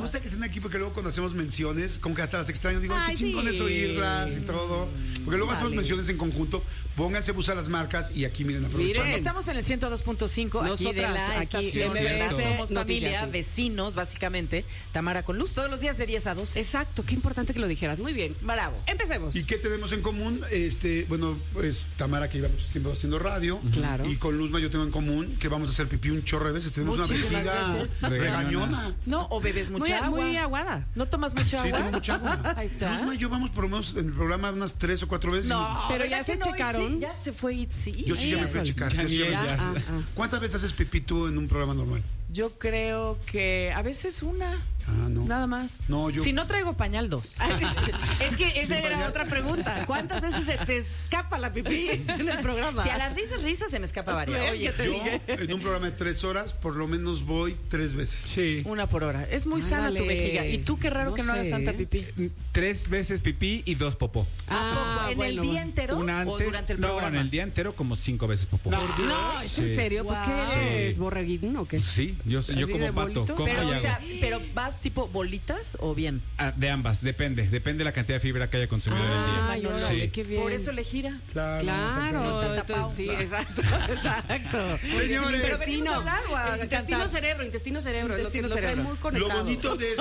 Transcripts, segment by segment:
gusta que estén aquí porque luego cuando hacemos menciones, como que hasta las extraño. Digo, ay, qué chingón es oírlas y todo. Porque luego hacemos menciones en conjunto. Pónganse a las marcas y aquí miren, aprovechando. Miren, estamos en el 102.5 aquí de la estación. Somos familia, vecinos, básicamente. Tamara con Luz, todos los días de 10 a 12. Exacto, qué importante que lo dijeras. Muy bien, bravo. Empecemos. ¿Y qué tenemos en común? Bueno, pues Tamara, que lleva mucho tiempo haciendo radio. Claro. Y con Luzma yo tengo en común que vamos a hacer pipí un chorro de veces. Tenemos muchísimas una vejiga regañona. No, o bebes mucha agua. Muy aguada. ¿No tomas mucha agua? Sí, tomo mucha agua. Ahí está. Luzma y yo vamos por lo menos en el programa unas 3 o 4 veces. No, pero ya se checaron. Ya se fue Itzy. Yo sí ya me fui a checar. ¿Cuántas veces haces pipí tú en un programa normal? Yo creo que a veces una. No. Nada más. No, yo. Si no traigo pañal, 2. Es que esa era otra pregunta. ¿Cuántas veces se te escapa la pipí en el programa? Si a las risas se me escapa varias. Oye, yo en un programa de 3 horas, por lo menos voy 3 veces. Sí. Una por hora. Es muy sana tu vejiga. Y tú, qué raro que no hagas tanta pipí. 3 veces pipí y 2 popó. ¿En el día entero Una antes, o durante el programa? No, en el día entero como 5 veces popó. No, ¿es en serio? Pues ¿qué eres, borreguín o qué? Sí, yo como pato. Como pero, y o sea, hago. pero vas tipo bolitas o bien. De ambas, depende de la cantidad de fibra que haya consumido en el día. Ay, órale, qué bien. Por eso le gira. Claro, tapado. sí, exacto. Señores, pero intestino cerebro, lo trae muy conectado. Lo bonito de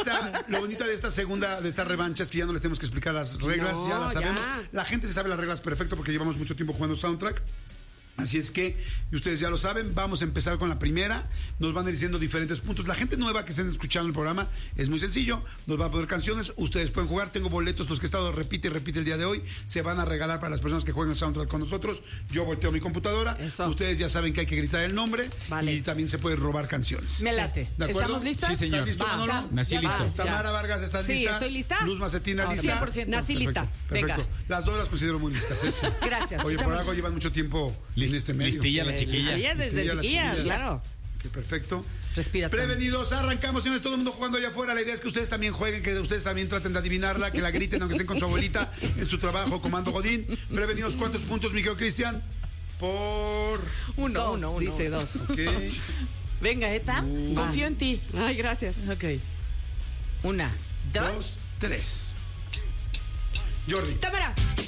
esta revancha es que ya no les tenemos que explicar las reglas, ya las sabemos. La gente se sabe las reglas perfecto porque llevamos mucho tiempo jugando Soundtrack. Así es que, y ustedes ya lo saben, vamos a empezar con la primera. Nos van a ir diciendo diferentes puntos. La gente nueva que estén escuchando el programa es muy sencillo. Nos van a poner canciones, ustedes pueden jugar. Tengo boletos, los que he estado repite el día de hoy. Se van a regalar para las personas que juegan el Soundtrack con nosotros. Yo volteo mi computadora. Eso. Ustedes ya saben que hay que gritar el nombre. Vale. Y también se pueden robar canciones. Me late. ¿De acuerdo? ¿Estamos listas? Sí, señor. ¿Estás listo, Manolo? Nací listo. Tamara Vargas, ¿estás lista? Sí, estoy lista. Luz Macetina, ¿lista? 100%. Nací lista. Perfecto. Venga. Las dos las considero muy listas. ¿Sí? Gracias. Oye, por algo llevan mucho tiempo en este medio. Listilla la chiquilla. Ella desde Listilla, chiquilla, las claro. Qué perfecto. Respira. Prevenidos, arrancamos, señores, todo el mundo jugando allá afuera. La idea es que ustedes también jueguen, que ustedes también traten de adivinarla, que la griten, aunque estén con su abuelita en su trabajo, Comando Godín. Prevenidos, ¿cuántos puntos, mi querido Cristian? Por... Uno, dice 2. Ok. Venga, Eta, confío en ti. Ay, gracias. Ok. 1, 2, 2, 3. Jordi. Tamara.